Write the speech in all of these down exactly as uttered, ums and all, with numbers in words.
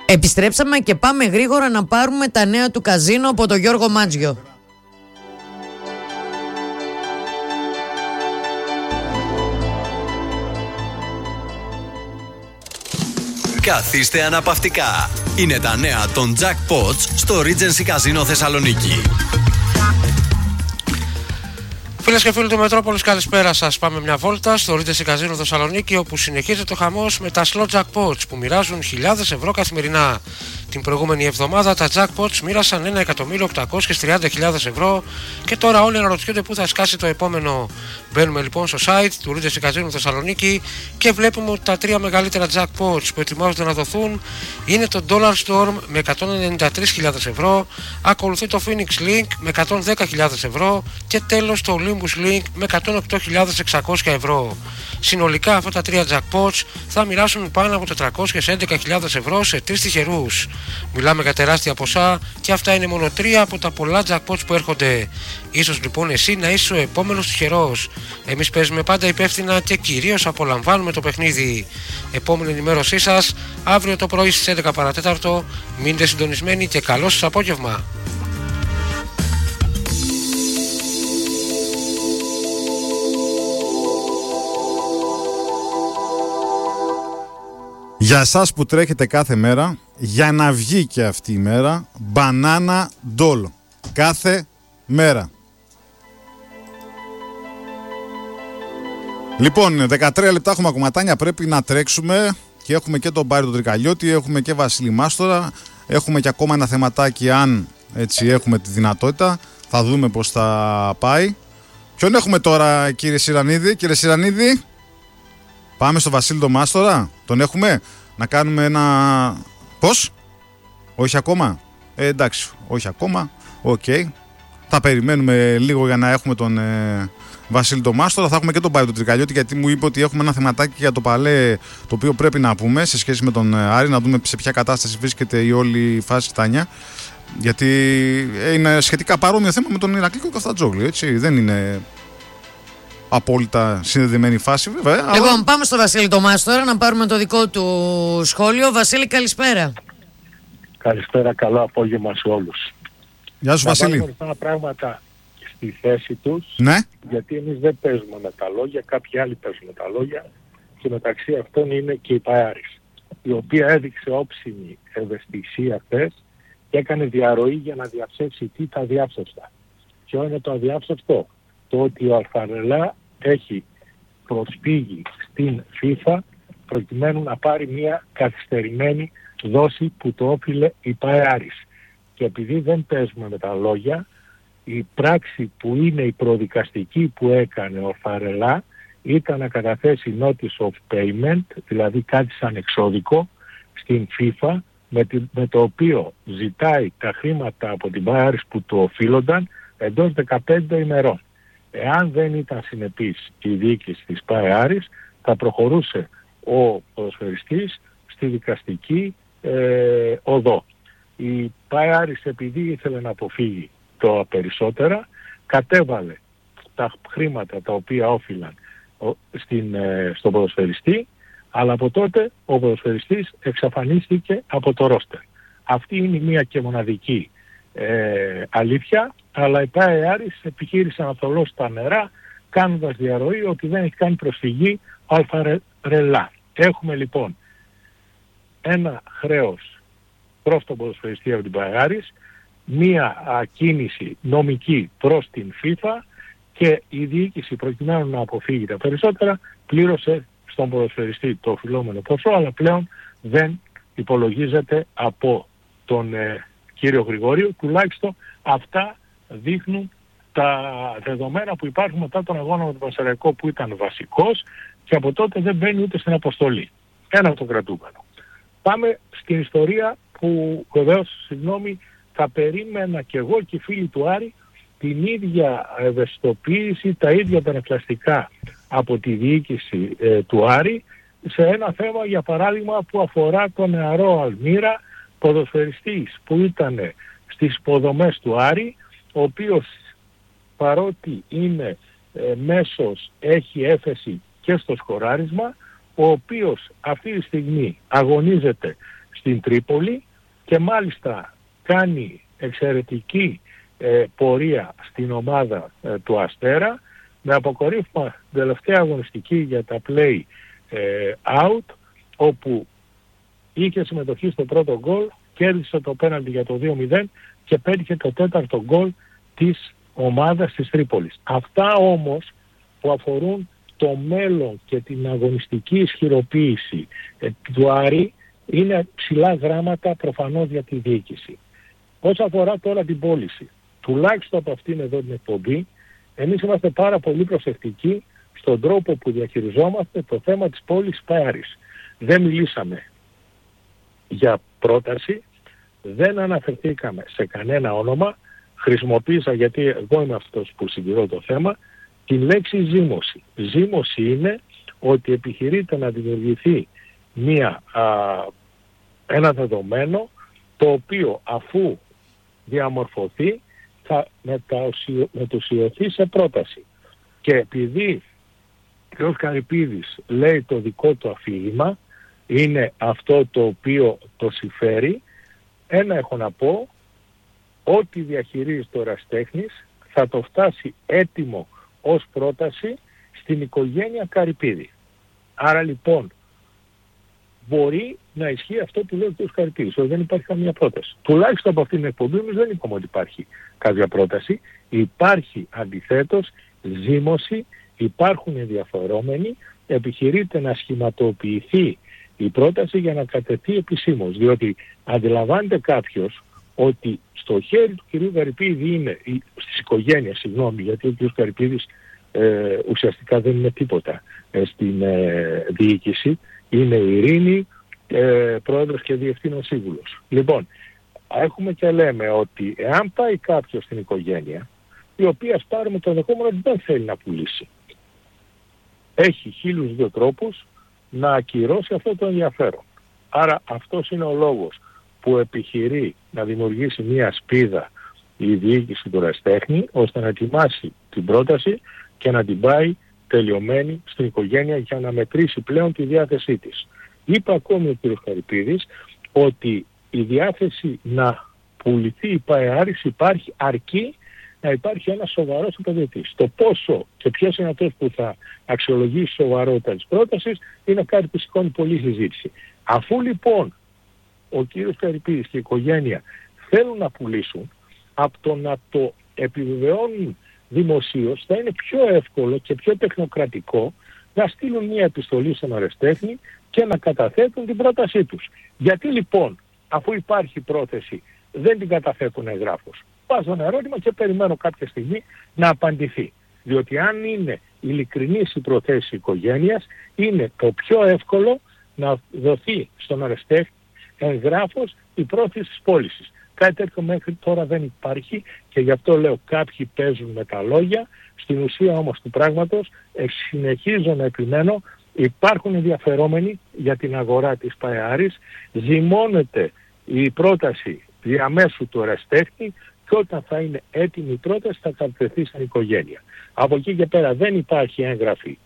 Επιστρέψαμε και πάμε γρήγορα να πάρουμε τα νέα του καζίνο από τον Γιώργο Μάτζιο. Καθίστε αναπαυτικά. Είναι τα νέα των Jackpots στο Regency Casino Θεσσαλονίκη. Φίλες και φίλοι του Μετρόπολης, καλησπέρα σας. Πάμε μια βόλτα στο Regency Casino Θεσσαλονίκη, όπου συνεχίζεται ο χαμός με τα slot jackpots που μοιράζουν χιλιάδες ευρώ καθημερινά. Την προηγούμενη εβδομάδα τα jackpots μοίρασαν ένα εκατομμύριο οκτακόσιες τριάντα χιλιάδες ευρώ και τώρα όλοι αναρωτιούνται πού θα σκάσει το επόμενο. Μπαίνουμε λοιπόν στο site του Regency Casino Θεσσαλονίκη και βλέπουμε ότι τα τρία μεγαλύτερα jackpots που ετοιμάζονται να δοθούν είναι το Dollar Storm με εκατόν ενενήντα τρεις χιλιάδες ευρώ, ακολουθεί το Phoenix Link με εκατόν δέκα χιλιάδες ευρώ και τέλος το Olympus Link με εκατόν οκτώ χιλιάδες εξακόσια ευρώ. Συνολικά αυτά τα τρία jackpots θα μοιράσουν πάνω από τετρακόσιες έντεκα χιλιάδες ευρώ σε τρεις τυχερούς. Μιλάμε για τεράστια ποσά και αυτά είναι μόνο τρία από τα πολλά jackpots που έρχονται. Ίσως λοιπόν εσύ να είσαι ο επόμενος τυχερός. Εμείς παίζουμε πάντα υπεύθυνα και κυρίως απολαμβάνουμε το παιχνίδι. Επόμενη ενημέρωσή σας αύριο το πρωί στις έντεκα παρά τέταρτο. Μείνετε συντονισμένοι και καλό σας απόγευμα. Για εσάς που τρέχετε κάθε μέρα, για να βγει και αυτή η μέρα, Banana Doll. Κάθε μέρα. Λοιπόν, δεκατρία λεπτά έχουμε ακομματάνια, πρέπει να τρέξουμε και έχουμε και τον Μπάρη τον Τρικαλιώτη, έχουμε και Βασίλη Μάστορα, έχουμε και ακόμα ένα θεματάκι αν έτσι έχουμε τη δυνατότητα, θα δούμε πώς θα πάει. Ποιον έχουμε τώρα, κύριε Σιρανίδη? Κύριε Σιρανίδη, πάμε στο Βασίλη τον Μάστορα, τον έχουμε, να κάνουμε ένα... Πώς? Όχι ακόμα? Ε, εντάξει, όχι ακόμα, οκ. Okay. Θα περιμένουμε λίγο για να έχουμε τον ε, Βασίλη τον Μάστορα. Θα έχουμε και τον Πάρη τον Τρικαλιώτη, γιατί μου είπε ότι έχουμε ένα θεματάκι για το Παλέ, το οποίο πρέπει να πούμε σε σχέση με τον Άρη, να δούμε σε ποια κατάσταση βρίσκεται η όλη φάση Τάνια. Γιατί είναι σχετικά παρόμοιο θέμα με τον Ηρακλή Καφτατζόγλου, έτσι, δεν είναι απόλυτα συνδεδεμένη φάση, βέβαια. Λοιπόν, αλλά... πάμε στο Βασίλη τον Μάστορα να πάρουμε το δικό του σχόλιο. Βασίλη, καλησπέρα. Καλησπέρα, καλό απόγευμα σε όλους. Γεια σου, Βασίλη. Να βάλουμε πράγματα στη θέση τους, ναι. Γιατί εμείς δεν παίζουμε με τα λόγια, κάποιοι άλλοι παίζουν με τα λόγια και μεταξύ αυτών είναι και η ΠΑΕΑΡΙΣ, η οποία έδειξε όψιμη ευαισθησία χθες και έκανε διαρροή για να διαψεύσει τι τα διάψευστα. Ποιο είναι το αδιάψευτο? Το ότι ο Αλφαρελά έχει προσφύγει στην FIFA προκειμένου να πάρει μια καθυστερημένη δόση που το όφιλε η ΠΑΕΑΡΙΣ. Και επειδή δεν παίζουμε με τα λόγια, η πράξη που είναι η προδικαστική που έκανε ο Αλφαρελά ήταν να καταθέσει notice of payment, δηλαδή κάτι σαν εξώδικο στην FIFA, με, τη, με το οποίο ζητάει τα χρήματα από την ΠΑΕΑΡΙΣ που του οφείλονταν εντός δεκαπέντε ημερών. Εάν δεν ήταν συνεπής η διοίκηση της ΠΑΕΑΡΙΣ, θα προχωρούσε ο ποδοσφαιριστής στη δικαστική ε, οδό. Η ΠΑΕΑΡΙΣ, επειδή ήθελε να αποφύγει το περισσότερα, κατέβαλε τα χρήματα τα οποία όφυλαν στην, ε, στον ποδοσφαιριστή, αλλά από τότε ο ποδοσφαιριστής εξαφανίστηκε από το ρόστερ. Αυτή είναι μία και μοναδική ε, αλήθεια, αλλά η ΠΑΕΑΡΙΣ επιχείρησε να θολώσει τα νερά, κάνοντας διαρροή ότι δεν έχει κάνει προσφυγή ο Αλφαρελά. Έχουμε λοιπόν ένα χρέος προς τον ποδοσφαιριστή από την ΠΑΕΑΡΙΣ, μία κίνηση νομική προς την FIFA και η διοίκηση, προκειμένου να αποφύγει τα περισσότερα, πλήρωσε στον ποδοσφαιριστή το οφειλόμενο ποσό, αλλά πλέον δεν υπολογίζεται από τον ε, κύριο Γρηγορίου. Τουλάχιστον αυτά δείχνουν τα δεδομένα που υπάρχουν μετά τον αγώνα με τον Πανσεραϊκό, που ήταν βασικός και από τότε δεν μπαίνει ούτε στην αποστολή. Ένα το κρατούμενο. Πάμε στην ιστορία που βεβαίως, συγγνώμη, θα περίμενα και εγώ και οι φίλοι του Άρη την ίδια ευαισθητοποίηση, τα ίδια πανεπλαστικά από τη διοίκηση ε, του Άρη σε ένα θέμα, για παράδειγμα, που αφορά τον νεαρό Αλμύρα, ποδοσφαιριστής που ήταν στις υποδομές του Άρη, ο οποίος παρότι είναι ε, μέσος έχει έφεση και στο σκοράρισμα, ο οποίος αυτή τη στιγμή αγωνίζεται στην Τρίπολη και μάλιστα κάνει εξαιρετική ε, πορεία στην ομάδα ε, του Αστέρα, με αποκορύφωμα την τελευταία αγωνιστική για τα play ε, out, όπου είχε συμμετοχή στο πρώτο γκολ, κέρδισε το πέναλτι για το δύο μηδέν και πέτυχε το τέταρτο γκολ της ομάδας της Τρίπολης. Αυτά όμως που αφορούν το μέλλον και την αγωνιστική ισχυροποίηση ε, του Άρη είναι ψηλά γράμματα προφανώς για τη διοίκηση. Όσον αφορά τώρα την πώληση, τουλάχιστον από αυτήν εδώ την εκπομπή, εμείς είμαστε πάρα πολύ προσεκτικοί στον τρόπο που διαχειριζόμαστε το θέμα της πώλησης Άρης. Δεν μιλήσαμε για πρόταση, δεν αναφερθήκαμε σε κανένα όνομα, χρησιμοποίησα, γιατί εγώ είμαι αυτός που συντηρώ το θέμα, την λέξη ζήμωση. Ζήμωση είναι ότι επιχειρείται να δημιουργηθεί μια, α, ένα δεδομένο το οποίο αφού διαμορφωθεί θα μετουσιωθεί σε πρόταση. Και επειδή ο κ. Καρυπίδης λέει το δικό του αφήγημα, είναι αυτό το οποίο το συμφέρει, ένα έχω να πω, ό,τι διαχειρίζει το ερασιτέχνης θα το φτάσει έτοιμο ως πρόταση στην οικογένεια Καρυπίδη. Άρα λοιπόν μπορεί να ισχύει αυτό που λέει ο κ. Καρυπίδης, ότι δεν υπάρχει καμία πρόταση. Τουλάχιστον από αυτήν την εκπομπή εμείς δεν είπαμε ότι υπάρχει κάποια πρόταση. Υπάρχει αντιθέτως ζήμωση, υπάρχουν ενδιαφερόμενοι, επιχειρείται να σχηματοποιηθεί η πρόταση για να κατεθεί επισήμως. Διότι αντιλαμβάνεται κάποιος ότι στο χέρι του κ. Καρυπίδη είναι, στις οικογένειες, συγγνώμη, γιατί ο κ. Καρυπίδης ε, ουσιαστικά δεν είναι τίποτα ε, στην ε, διοίκηση, είναι ειρήνη, ε, πρόεδρος και διευθύνων σύμβουλος. Λοιπόν, έχουμε και λέμε ότι εάν πάει κάποιος στην οικογένεια, η οποία ας πάρουμε το ενδεχόμενο ότι δεν θέλει να πουλήσει, έχει χίλιους δύο τρόπους να ακυρώσει αυτό το ενδιαφέρον. Άρα αυτός είναι ο λόγος που επιχειρεί να δημιουργήσει μια σπίδα η διοίκηση του ερασιτέχνη, ώστε να ετοιμάσει την πρόταση και να την πάει τελειωμένη στην οικογένεια για να μετρήσει πλέον τη διάθεσή της. Είπε ακόμη ο κ. Καρυπίδης ότι η διάθεση να πουληθεί η ΠΑΕ υπάρχει, αρκεί να υπάρχει ένας σοβαρός επενδυτής. Το πόσο και ποιος είναι αυτός που θα αξιολογήσει σοβαρότητα της πρότασης είναι κάτι που σηκώνει πολλή συζήτηση. Αφού λοιπόν ο κύριος Καρυπίδης και η οικογένεια θέλουν να πουλήσουν, από το να το επιβεβαιώνουν δημοσίως θα είναι πιο εύκολο και πιο τεχνοκρατικό να στείλουν μια επιστολή στον ερασιτέχνη και να καταθέτουν την πρότασή τους. Γιατί λοιπόν, αφού υπάρχει πρόθεση, δεν την καταθέτουν εγγράφως? Βάζω ένα ερώτημα και περιμένω κάποια στιγμή να απαντηθεί. Διότι αν είναι ειλικρινής η προθέση οικογένειας, είναι το πιο εύκολο να δοθεί στον ερασιτέχνη εγγράφως η πρόθεση της πώλησης. Κάτι τέτοιο μέχρι τώρα δεν υπάρχει και γι' αυτό λέω κάποιοι παίζουν με τα λόγια. Στην ουσία όμως του πράγματος ε, συνεχίζω να επιμένω, υπάρχουν ενδιαφερόμενοι για την αγορά της ΠΑΕ, ζυμώνεται η πρόταση διαμέσου του ερασιτέχνη και όταν θα είναι έτοιμη η πρόταση θα κατατεθεί στην οικογένεια. Από εκεί και πέρα δεν υπάρχει έγγραφη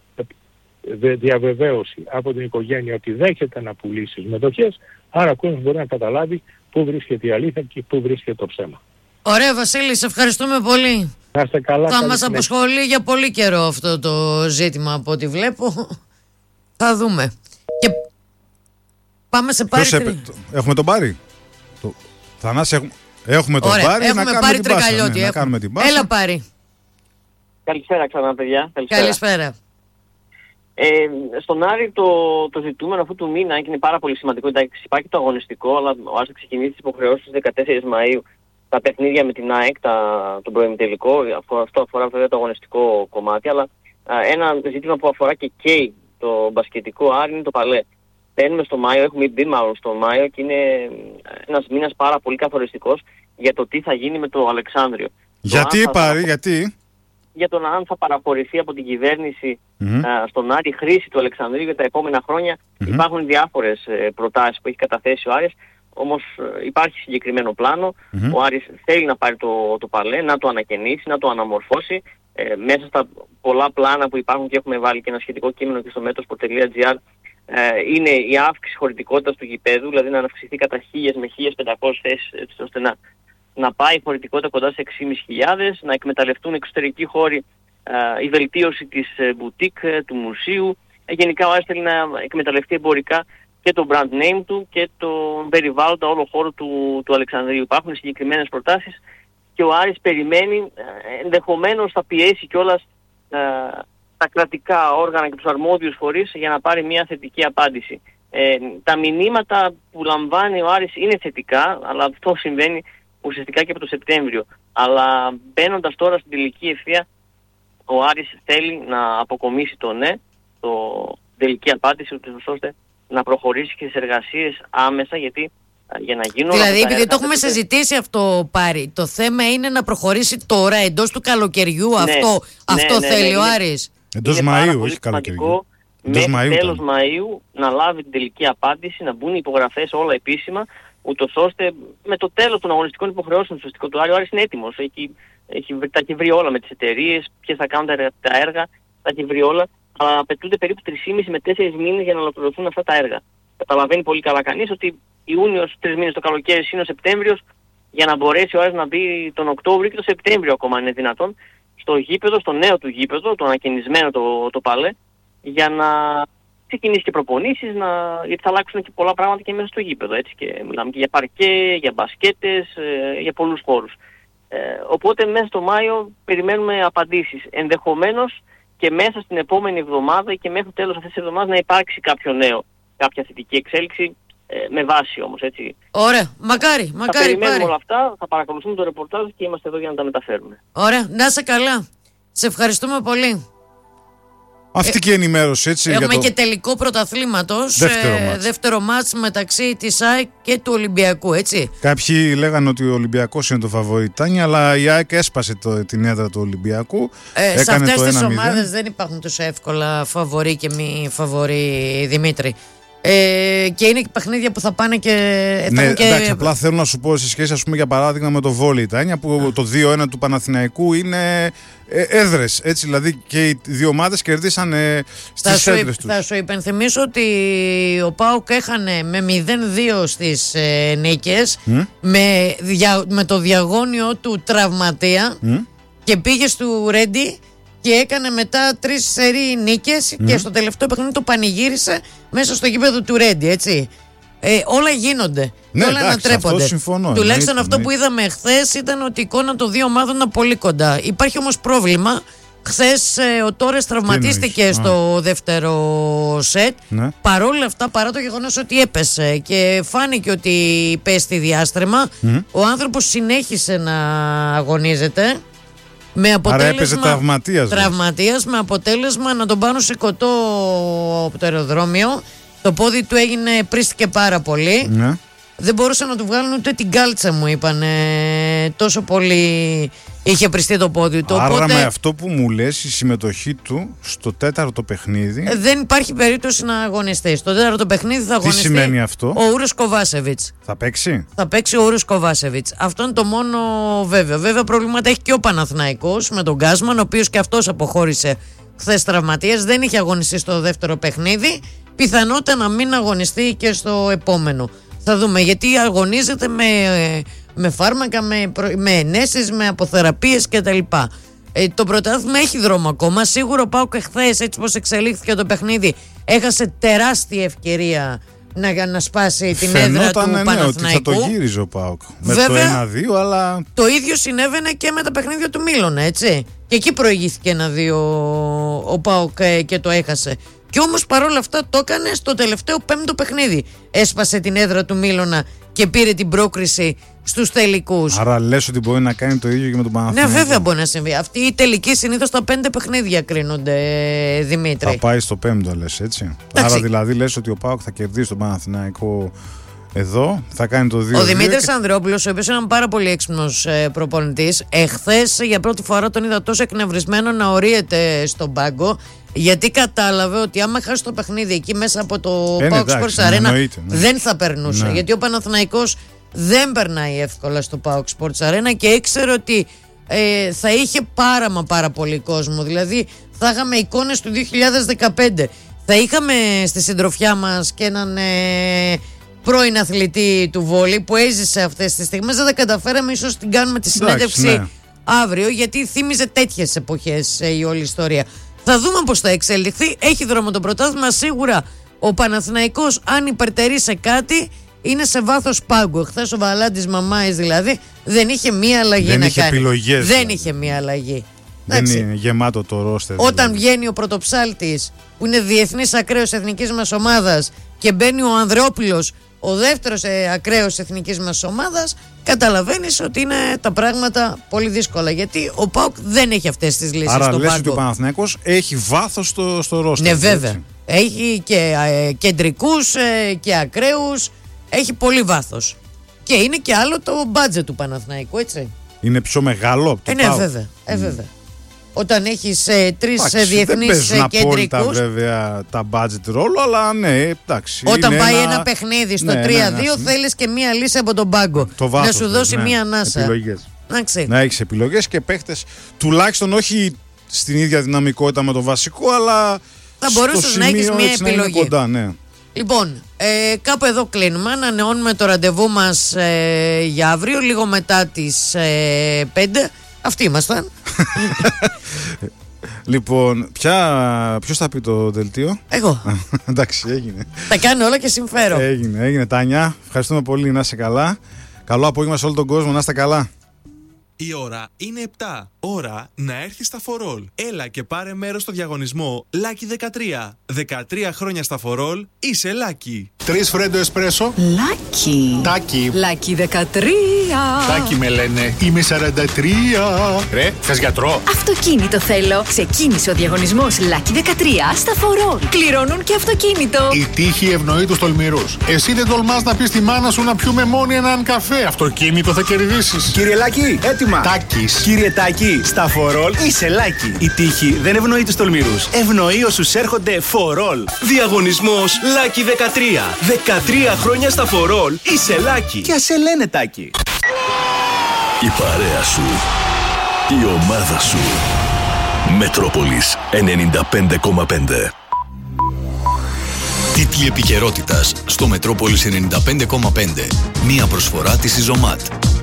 διαβεβαίωση από την οικογένεια ότι δέχεται να πουλήσει μετοχές, άρα ο κόσμος μπορεί να καταλάβει πού βρίσκεται η αλήθεια και πού βρίσκεται το ψέμα. Ωραία Βασίλη, σε ευχαριστούμε πολύ. Να είστε καλά. Θα μας απασχολεί για πολύ καιρό αυτό το ζήτημα από ό,τι βλέπω. Θα δούμε. Και πάμε σε Πάρη. Έπαι... Έχουμε τον Πάρη. Το... Θανάση, έχουμε, έχουμε τον Ωραία, Πάρη έχουμε να πάρει κάνουμε την πάσα. Ναι, να κάνουμε την πάσα. Έλα Πάρη. Καλησπέρα ξανά παιδιά. Καλησπέρα. Καλησπέρα. Ε, στον Άρη το, το ζητούμενο αυτού του μήνα και είναι πάρα πολύ σημαντικό. Εντάξει, υπάρχει το αγωνιστικό, αλλά ο Άρης θα ξεκινήσει τις υποχρεώσεις στις δεκατέσσερις Μαΐου τα παιχνίδια με την ΑΕΚ, τα, τον προημιτελικό. Αυτό αφορά βέβαια το αγωνιστικό κομμάτι, αλλά α, ένα ζήτημα που αφορά και καίει το μπασκετικό Άρη είναι το Παλέ. Μπαίνουμε στο Μάιο, έχουμε μπει μάλλον στο Μάιο και είναι ένας μήνας πάρα πολύ καθοριστικός για το τι θα γίνει με το Αλεξάνδριο. Γιατί το Πάρη, θα... γιατί? Για τον αν θα παραχωρηθεί από την κυβέρνηση mm-hmm. α, στον Άρη χρήση του Αλεξανδρίου για τα επόμενα χρόνια. Mm-hmm. Υπάρχουν διάφορες ε, προτάσεις που έχει καταθέσει ο Άρης, όμως ε, υπάρχει συγκεκριμένο πλάνο. Mm-hmm. Ο Άρης θέλει να πάρει το, το Παλέ, να το ανακαινήσει, να το αναμορφώσει. Ε, μέσα στα πολλά πλάνα που υπάρχουν και έχουμε βάλει και ένα σχετικό κείμενο και στο μέτρος τελεία τζι άρ ε, είναι η αύξηση χωρητικότητας του γηπέδου, δηλαδή να αυξηθεί κατά χίλιες με χίλιες πεντακόσιες θέσεις, έτσι ώστε να, να πάει η χωρητικότητα κοντά σε έξι χιλιάδες πεντακόσιες, να εκμεταλλευτούν εξωτερικοί χώροι, ε, η βελτίωση της μπουτίκ, ε, του μουσείου. Ε, γενικά ο Άρης θέλει να εκμεταλλευτεί εμπορικά και το brand name του και το περιβάλλοντα όλο χώρο του, του Αλεξανδρίου. Υπάρχουν συγκεκριμένες προτάσεις και ο Άρης περιμένει, ενδεχομένως θα πιέσει κιόλας ε, τα κρατικά όργανα και τους αρμόδιους φορείς για να πάρει μια θετική απάντηση. Ε, τα μηνύματα που λαμβάνει ο Άρης είναι θετικά, αλλά αυτό συμβαίνει ουσιαστικά και από το Σεπτέμβριο. Αλλά μπαίνοντας τώρα στην τελική ευθεία, ο Άρης θέλει να αποκομίσει το ναι, το τελική απάντηση, ώστε να προχωρήσει και στις εργασίες άμεσα, γιατί για να γίνουν... Δηλαδή, επειδή το έχουμε συζητήσει αυτό, Πάρη, το θέμα είναι να προχωρήσει τώρα, εντός του καλοκαιριού, ναι, αυτό, ναι, αυτό ναι, θέλει ναι, ο Άρης. Εντός Μαΐου, όχι καλοκαιριού. Μέχρι τέλος Μαΐου να λάβει την τελική απάντηση, να μπουν οι υπογραφές όλα επίσημα, ούτως ώστε με το τέλος των αγωνιστικών υποχρεώσεων ουσιαστικό του Άρη, ο Άρης είναι έτοιμος. Έχει, έχει, τα έχει βρει όλα με τις εταιρείες, ποιες θα κάνουν τα έργα, τα έχει βρει όλα. Αλλά απαιτούνται περίπου τρεις και μισό με τέσσερις μήνες για να ολοκληρωθούν αυτά τα έργα. Καταλαβαίνει πολύ καλά κανείς ότι Ιούνιος, τρεις μήνες το καλοκαίρι, είναι ο Σεπτέμβριος, για να μπορέσει ο Άρης να μπει τον Οκτώβριο και τον Σεπτέμβριο ακόμα είναι δυνατόν στο γήπεδο, στο νέο του γήπεδο, το ανακαινισμένο το, το Παλέ, για να ξεκινήσει και προπονήσεις, να... γιατί θα αλλάξουν και πολλά πράγματα και μέσα στο γήπεδο. Έτσι, και μιλάμε και για παρκέ, για μπασκέτες, ε, για πολλούς χώρους. Ε, οπότε μέσα στο Μάιο περιμένουμε απαντήσεις. Ενδεχομένως και μέσα στην επόμενη εβδομάδα και μέχρι το τέλος αυτής της εβδομάδας να υπάρξει κάποιο νέο, κάποια θετική εξέλιξη, ε, με βάση όμως, έτσι. Ωραία, μακάρι, μακάρι. Θα περιμένουμε πάρει. όλα αυτά, θα παρακολουθούμε το ρεπορτάζ και είμαστε εδώ για να τα μεταφέρουμε. Ωραία, να είσαι καλά. Σε ευχαριστούμε πολύ. Αυτή και η ενημέρωση, έτσι. Έχουμε για το... και τελικό πρωταθλήματος. Δεύτερο, ε, μάτς. δεύτερο μάτς μεταξύ της ΑΕΚ και του Ολυμπιακού, έτσι. Κάποιοι λέγανε ότι ο Ολυμπιακός είναι το φαβοριτάνι, αλλά η ΑΕΚ έσπασε το, την έδρα του Ολυμπιακού. Ε, σε αυτές τις ομάδες μηδέν. δεν υπάρχουν τόσο εύκολα φαβορί και μη φαβορί, Δημήτρη. Ε, και είναι και παιχνίδια που θα πάνε και... Ναι, και... εντάξει, απλά θέλω να σου πω σε σχέση, ας πούμε, για παράδειγμα με το Βόλεϊ Τάνια, που το δύο ένα του Παναθηναϊκού είναι ε, έδρες, έτσι, δηλαδή και οι δύο ομάδες κερδίσαν ε, στις έδρες τους. Θα σου υπενθυμίσω ότι ο ΠΑΟΚ έχανε με μηδέν δύο στις ε, νίκες, mm? με, δια, με το διαγώνιο του τραυματία, mm? και πήγε στο Ρέντι και έκανε μετά τρεις σερί νίκες, mm. και στο τελευταίο παιχνίδι το πανηγύρισε μέσα στο γήπεδο του Ρέντι, έτσι. Ε, όλα γίνονται. Ναι, όλα ανατρέπονται. Αυτό συμφωνώ. Τουλάχιστον ναι, αυτό ναι. που είδαμε χθες ήταν ότι η εικόνα των δύο ομάδων ήταν πολύ κοντά. Υπάρχει όμως πρόβλημα. Χθες ε, ο Τόρες τραυματίστηκε στο Α. δεύτερο σετ. Ναι. Παρόλα αυτά, παρά το γεγονός ότι έπεσε και φάνηκε ότι πέστη διάστρεμα, mm. ο άνθρωπος συνέχισε να αγωνίζεται. Με αποτέλεσμα, άρα έπαιζε τραυματίας. Τραυματίας, με αποτέλεσμα να τον πάρουν σηκωτό από το αεροδρόμιο. Το πόδι του έγινε, πρίστηκε πάρα πολύ. Ναι. Δεν μπορούσαν να του βγάλουν ούτε την κάλτσα, μου είπαν. Τόσο πολύ είχε πριστεί το πόδι του. Άρα οπότε, με αυτό που μου λες, η συμμετοχή του στο τέταρτο παιχνίδι... Δεν υπάρχει περίπτωση να αγωνιστεί. Στο τέταρτο παιχνίδι θα αγωνιστεί. Τι σημαίνει αυτό? Ο Ούρος Κοβάσεβιτς. Θα παίξει? Θα παίξει ο Ούρος Κοβάσεβιτς. Αυτό είναι το μόνο βέβαιο. Βέβαια προβλήματα έχει και ο Παναθηναϊκός με τον Γκάσμαν, ο οποίος και αυτός αποχώρησε χθες τραυματίας. Δεν είχε αγωνιστεί στο δεύτερο παιχνίδι. Πιθανότητα να μην αγωνιστεί και στο επόμενο. Θα δούμε, γιατί αγωνίζεται με, με φάρμακα, με, με ενέσεις, με αποθεραπείες κτλ. Ε, το πρωτάθλημα έχει δρόμο ακόμα. Σίγουρο πάω και χθες, έτσι πως εξελίχθηκε το παιχνίδι, έχασε τεράστια ευκαιρία να, να σπάσει την Φαινόταν, έδρα του ναι, Παναθηναϊκού. Ότι θα το γύριζε ο ΠΑΟΚ με Βέβαια, το ένα δύο, αλλά... Το ίδιο συνέβαινε και με τα παιχνίδια του Μίλωνα, έτσι. Και εκεί προηγήθηκε ένα δύο ο ΠΑΟΚ και το έχασε. Κι όμως παρόλα αυτά το έκανε στο τελευταίο πέμπτο παιχνίδι. Έσπασε την έδρα του Μίλωνα και πήρε την πρόκριση στους τελικούς. Άρα λες ότι μπορεί να κάνει το ίδιο και με τον Παναθηναϊκό? Ναι, βέβαια μπορεί να συμβεί. Αυτοί οι τελικοί συνήθως στα πέντε παιχνίδια κρίνονται, Δημήτρη. Θα πάει στο πέμπτο, λες, έτσι. Εντάξει. Άρα δηλαδή λες ότι ο ΠΑΟΚ θα κερδίσει τον Παναθηναϊκό εδώ, θα κάνει το δύο δύο. Ο Δημήτρης και... Ανδρεόπουλος, ο οποίος είναι πάρα πολύ έξυπνος ε, προπονητής, εχθές για πρώτη φορά τον είδα τόσο εκνευρισμένο να ορίεται στον πάγκο, γιατί κατάλαβε ότι άμα χάσει το παιχνίδι εκεί μέσα από το ε, PAOK Sports Arena, ναι, δεν θα περνούσε. Ναι. Γιατί ο Παναθηναϊκός δεν περνάει εύκολα στο PAOK Sports Arena και ήξερε ότι ε, θα είχε πάρα μα πάρα πολύ κόσμο. Δηλαδή θα είχαμε εικόνες του δύο χιλιάδες δεκαπέντε. Θα είχαμε στη συντροφιά μας και έναν ε, πρώην αθλητή του βόλεϊ που έζησε αυτές τις στιγμές. Δεν τα καταφέραμε, ίσως την κάνουμε τη συνέντευξη ναι. αύριο, γιατί θύμιζε τέτοιες εποχές ε, η όλη ιστορία. Θα δούμε πώς θα εξελιχθεί. Έχει δρόμο το πρωτάθλημα. Σίγουρα ο Παναθηναϊκός, αν υπερτερεί σε κάτι, είναι σε βάθος πάγκου. Εχθές ο Βαλάντης Μαμάης δηλαδή δεν είχε μία αλλαγή δεν να είχε κάνει. Επιλογές, δεν δηλαδή. είχε μία αλλαγή. Δεν Εντάξει. είναι γεμάτο το ρόστερ. Όταν δηλαδή. βγαίνει ο πρωτοψάλτης που είναι διεθνής ακραίος εθνικής μας ομάδας και μπαίνει ο Ανδρεόπουλος, ο δεύτερος ε, ακραίος εθνικής μας ομάδας, καταλαβαίνεις ότι είναι τα πράγματα πολύ δύσκολα, γιατί ο ΠΑΟΚ δεν έχει αυτές τις λύσεις. Άρα στον λες πάγκο. ότι ο Παναθηναϊκός έχει βάθος στο, στο ρόστερ. Ναι, βέβαια. Έτσι. Έχει και ε, κεντρικούς ε, και ακραίους. Έχει πολύ βάθος. Και είναι και άλλο το μπάτζετ του Παναθηναϊκού, έτσι. Είναι πιο μεγάλο από το Ε, ναι, ΠΑΟΚ. βέβαια. Ε, βέβαια. Όταν έχεις ε, τρεις Εντάξει, ε, δεν διεθνείς παίζουν ε, απόλυτα κεντρικούς. βέβαια τα budget ρόλο, αλλά ναι, εντάξει. Όταν είναι πάει ένα, ένα παιχνίδι στο ναι, τρία δύο, ναι, ναι, ναι. θέλεις και μία λύση από τον πάγκο. Το βάθος, να σου δώσει ναι, μία ανάσα. επιλογές. Εντάξει. Να έχεις επιλογές και παίχτες τουλάχιστον όχι στην ίδια δυναμικότητα με το βασικό, αλλά Θα στο μπορούσες να έχεις σημείο μία έτσι να είναι επιλογή. κοντά, ναι. Λοιπόν, ε, κάπου εδώ κλείνουμε. Ανανεώνουμε το ραντεβού μας ε, για αύριο, λίγο μετά τις ε, πέντε. Αυτοί ήμασταν. Λοιπόν, ποια, ποιος θα πει το δελτίο? Εγώ. Εντάξει, έγινε. Τα κάνω όλα και συμφέρω. Έγινε, έγινε Τάνια. Ευχαριστούμε πολύ, να είσαι καλά. Καλό απόγευμα σε όλο τον κόσμο, να είστε καλά. Η ώρα είναι επτά. Ώρα να έρθει στα φορόλ. Έλα και πάρε μέρος στο διαγωνισμό Lucky δεκατρία. δεκατρία χρόνια στα φορόλ, είσαι Lucky. Τρεις φρέντο εσπρέσο. Λάκι. Τάκι. Λάκι δεκατρία. Τάκι με λένε. Είμαι σαράντα τρία. Ρε, θες γιατρό? Αυτοκίνητο θέλω. Ξεκίνησε ο διαγωνισμός Λάκι δεκατρία στα φορόλ. Κληρώνουν και αυτοκίνητο. Η τύχη ευνοεί τους τολμηρούς. Εσύ δεν τολμάς να πεις στη μάνα σου να πιούμε μόνοι έναν καφέ. Αυτοκίνητο θα κερδίσεις. Κύριε Λάκη, έτοιμα. Τάκης. Κύριε Τάκη, στα φορόλ είσαι Λάκη. Η τύχη δεν ευνοεί τους τολμηρούς. Ευνοεί όσους έρχονται φορόλ. Διαγωνισμός Λάκη δεκατρία. δεκατρία χρόνια στα φορόλ είσαι Λάκη. Και ας σε λένε Τάκη. Η παρέα σου. Η ομάδα σου. Μετρόπολης ενενήντα πέντε κόμμα πέντε. Τίτλοι επικαιρότητας στο Μετρόπολης ενενήντα πέντε κόμμα πέντε. Μία προσφορά της Ιζωμάτ.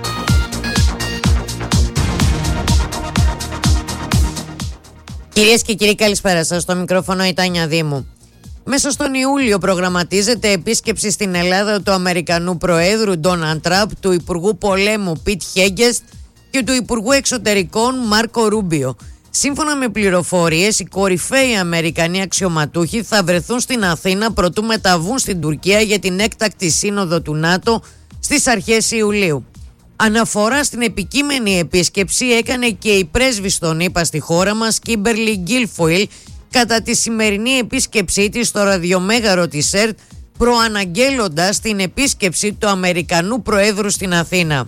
Κυρίες και κύριοι, καλησπέρα σας. Στο μικρόφωνο η Τάνια Δήμου. Μέσα στον Ιούλιο προγραμματίζεται επίσκεψη στην Ελλάδα του Αμερικανού Προέδρου Ντόναλντ Τραμπ, του Υπουργού Πολέμου Πιτ Χέγκεστ και του Υπουργού Εξωτερικών Μάρκο Ρούμπιο. Σύμφωνα με πληροφορίες, οι κορυφαίοι Αμερικανοί αξιωματούχοι θα βρεθούν στην Αθήνα προτού μεταβούν στην Τουρκία για την έκτακτη σύνοδο του ΝΑΤΟ στις αρχές Ιουλίου. Αναφορά στην επικείμενη επίσκεψη έκανε και η πρέσβης των ΗΠΑ στη χώρα μας, Κίμπερλι Γκίλφοιλ, κατά τη σημερινή επίσκεψή της στο ραδιομέγαρο της ΕΡΤ, προαναγγέλλοντας την επίσκεψη του Αμερικανού Προέδρου στην Αθήνα.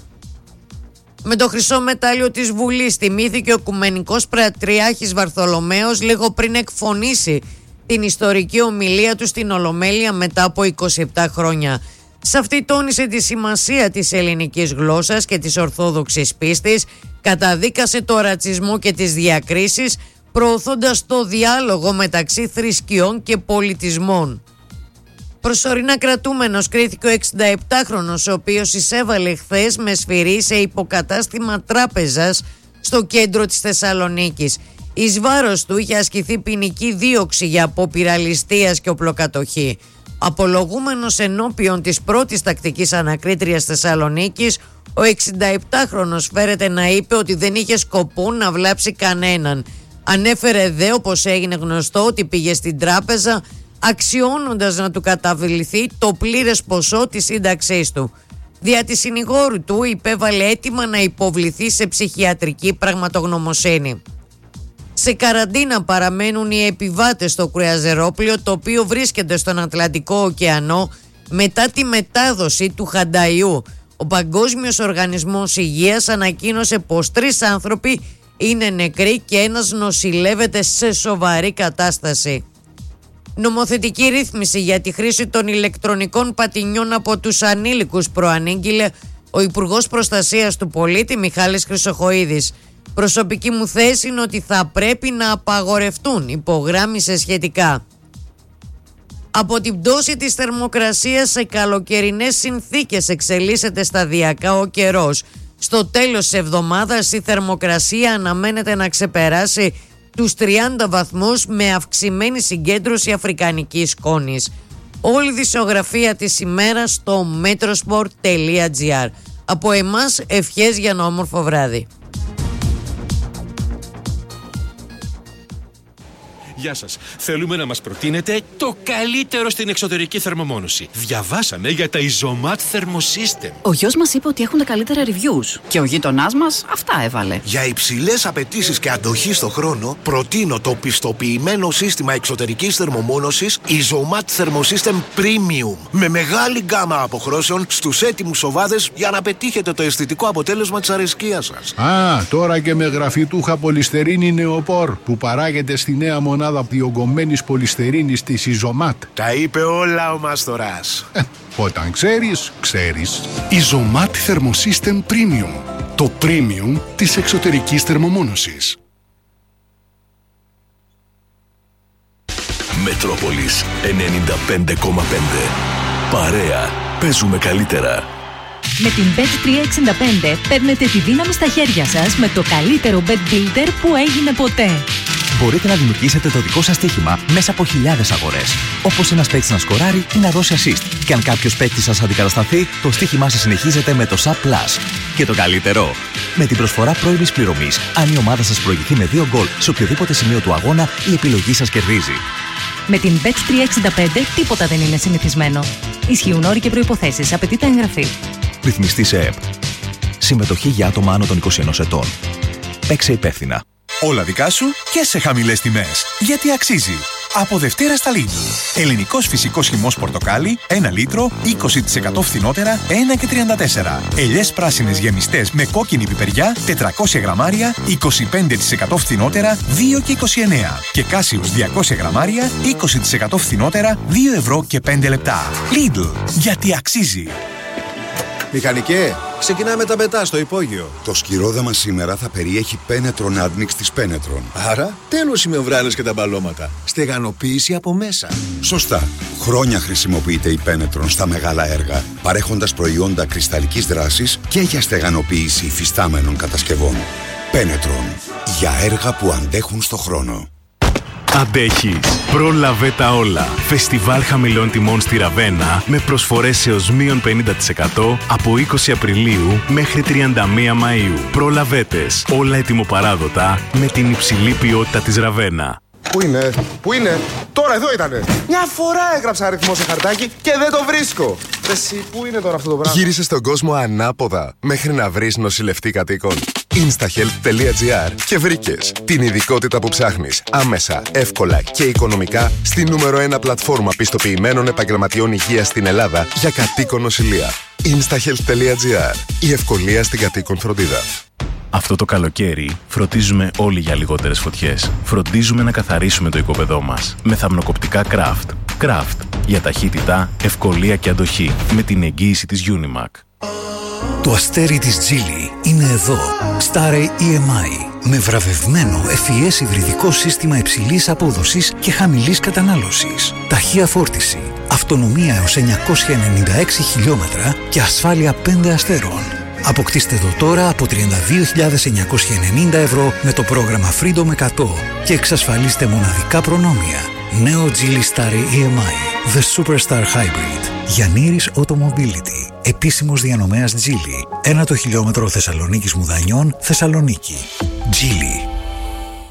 Με το χρυσό μετάλλιο της Βουλής τιμήθηκε ο Οικουμενικός Πατριάρχης Βαρθολομαίος λίγο πριν εκφωνήσει την ιστορική ομιλία του στην Ολομέλεια μετά από είκοσι επτά χρόνια. Σε αυτή τόνισε τη σημασία της ελληνικής γλώσσας και της ορθόδοξης πίστης, καταδίκασε το ρατσισμό και τις διακρίσεις, προωθώντας το διάλογο μεταξύ θρησκειών και πολιτισμών. Προσωρινά κρατούμενος κρίθηκε ο εξηνταεπτάχρονος, ο οποίος εισέβαλε χθες με σφυρί σε υποκατάστημα τράπεζας στο κέντρο της Θεσσαλονίκης. Εις βάρος του είχε ασκηθεί ποινική δίωξη για απόπειρα ληστείας και οπλοκατοχή. Απολογούμενος ενώπιον της πρώτης τακτικής ανακρίτριας Θεσσαλονίκης, ο εξηνταεπτάχρονος φέρεται να είπε ότι δεν είχε σκοπό να βλάψει κανέναν. Ανέφερε δε, όπως έγινε γνωστό, ότι πήγε στην τράπεζα αξιώνοντας να του καταβληθεί το πλήρες ποσό της σύνταξής του. Δια τη συνηγόρου του υπέβαλε αίτημα να υποβληθεί σε ψυχιατρική πραγματογνωμοσύνη. Σε καραντίνα παραμένουν οι επιβάτες στο κρουαζερόπλιο, το οποίο βρίσκεται στον Ατλαντικό ωκεανό μετά τη μετάδοση του Χανταϊού. Ο Παγκόσμιος Οργανισμός Υγείας ανακοίνωσε πως τρεις άνθρωποι είναι νεκροί και ένας νοσηλεύεται σε σοβαρή κατάσταση. Νομοθετική ρύθμιση για τη χρήση των ηλεκτρονικών πατινιών από τους ανήλικους προανήγγειλε ο Υπουργός Προστασίας του Πολίτη Μιχάλης Χρυσοχοΐδης. Προσωπική μου θέση είναι ότι θα πρέπει να απαγορευτούν, υπογράμμισε σχετικά. Από την πτώση της θερμοκρασίας σε καλοκαιρινές συνθήκες εξελίσσεται σταδιακά ο καιρός. Στο τέλος της εβδομάδας η θερμοκρασία αναμένεται να ξεπεράσει τους τριάντα βαθμούς με αυξημένη συγκέντρωση αφρικανικής σκόνης. Όλη η δισογραφία της ημέρας στο metrosport τελεία gr. Από εμάς ευχές για ένα όμορφο βράδυ. Γεια σας. Θέλουμε να μας προτείνετε το καλύτερο στην εξωτερική θερμομόνωση. Διαβάσαμε για τα Isomat Thermosystem. Ο γιος μας είπε ότι έχουν τα καλύτερα reviews και ο γείτονάς μας αυτά έβαλε. Για υψηλές απαιτήσεις και αντοχή στο χρόνο, προτείνω το πιστοποιημένο σύστημα εξωτερικής θερμομόνωσης Isomat Thermosystem Premium. Με μεγάλη γκάμα αποχρώσεων στους έτοιμους οβάδες για να πετύχετε το αισθητικό αποτέλεσμα της αρεσκίας σας. Α, τώρα και με γραφιτούχα πολυστερίνη νεοπόρ που παράγεται στη νέα μονάδα διογκωμένης πολυστερίνης της Isomat. Τα είπε όλα ο Μάστορας. Ε, όταν ξέρεις, ξέρεις. Isomat Thermosystem Premium. Το premium της εξωτερικής θερμομόνωσης. Μετρόπολης ενενήντα πέντε κόμμα πέντε. Παρέα. Παίζουμε καλύτερα. Με την μπετ τριακόσια εξήντα πέντε παίρνετε τη δύναμη στα χέρια σας με το καλύτερο bet builder που έγινε ποτέ. Μπορείτε να δημιουργήσετε το δικό σας στοίχημα μέσα από χιλιάδες αγορές. Όπως ένας παίκτης να σκοράρει ή να δώσει assist. Και αν κάποιος παίκτης σας αντικατασταθεί, το στοίχημά σας συνεχίζεται με το Sub Plus. Και το καλύτερο, με την προσφορά πρώιμης πληρωμής, αν η ομάδα σας προηγηθεί με δύο γκολ σε οποιοδήποτε σημείο του αγώνα, η επιλογή σας κερδίζει. Με την μπετ τριακόσια εξήντα πέντε τίποτα δεν είναι συνηθισμένο. Ισχύουν όροι και προϋποθέσεις. Απαιτείται εγγραφή. Ρυθμιστή σε ΕΕΠ. Συμμετοχή για άτομα άνω των είκοσι ενός ετών. Παίξε υπεύθυνα. Όλα δικά σου και σε χαμηλές τιμές. Γιατί αξίζει. Από Δευτέρα στα Lidl. Ελληνικός φυσικός χυμός πορτοκάλι, ένα λίτρο, είκοσι τοις εκατό φθηνότερα, ένα και τριάντα τέσσερα. Ελιές πράσινες γεμιστές με κόκκινη πιπεριά, τετρακόσια γραμμάρια, είκοσι πέντε τοις εκατό φθηνότερα, δύο και είκοσι εννέα. Και Κάσιους διακόσια γραμμάρια, είκοσι τοις εκατό φθηνότερα, δύο ευρώ και πέντε λεπτά. Lidl. Γιατί αξίζει. Μηχανικέ, ξεκινάμε τα μπετά στο υπόγειο. Το σκυρόδεμα σήμερα θα περιέχει Penetron Admix της Penetron. Άρα, τέλος οι μεμβράνες και τα μπαλώματα. Στεγανοποίηση από μέσα. Σωστά. Χρόνια χρησιμοποιείται η Penetron στα μεγάλα έργα, παρέχοντας προϊόντα κρυσταλλικής δράσης και για στεγανοποίηση υφιστάμενων κατασκευών. Penetron. Για έργα που αντέχουν στο χρόνο. Αντέχεις. Πρόλαβε τα όλα. Φεστιβάλ χαμηλών τιμών στη Ραβένα με προσφορές έως μείον πενήντα τοις εκατό από είκοσι Απριλίου μέχρι τριάντα μία Μαΐου. Προλαβέτες. Όλα ετοιμοπαράδοτα με την υψηλή ποιότητα της Ραβένα. Πού είναι, πού είναι, τώρα εδώ ήτανε. Μια φορά έγραψα αριθμό σε χαρτάκι και δεν το βρίσκω. Εσύ, πού είναι τώρα αυτό το πράγμα. Γύρισε στον κόσμο ανάποδα μέχρι να βρεις νοσηλευτή κατοίκων. instahealth τελεία gr και βρήκες την ειδικότητα που ψάχνεις άμεσα, εύκολα και οικονομικά στη νούμερο ένα πλατφόρμα πιστοποιημένων επαγγελματιών υγείας στην Ελλάδα για κατοίκον νοσηλεία. instahealth τελεία gr. Η ευκολία στην κατοίκον φροντίδα. Αυτό το καλοκαίρι φροντίζουμε όλοι για λιγότερες φωτιές. Φροντίζουμε να καθαρίσουμε το οικόπεδό μας με θαμνοκοπτικά Craft. Craft για ταχύτητα, ευκολία και αντοχή με την εγγύηση της Unimac. Το αστέρι της Geely είναι εδώ. Starry ι εμ άι με βραβευμένο εφ ι ες υβριδικό σύστημα υψηλής απόδοσης και χαμηλής κατανάλωσης. Ταχεία φόρτιση, αυτονομία έως εννιακόσια ενενήντα έξι χιλιόμετρα και ασφάλεια πέντε αστέρων. Αποκτήστε το τώρα από τριάντα δύο χιλιάδες εννιακόσια ενενήντα ευρώ με το πρόγραμμα Freedom εκατό και εξασφαλίστε μοναδικά προνόμια. Νέο Geely Starry ι εμ άι The Superstar Hybrid. Γιαννήρης Automobility. Επίσημος διανομέας Geely. Ένα το χιλιόμετρο Θεσσαλονίκης Μουδανιών, Θεσσαλονίκη. Geely.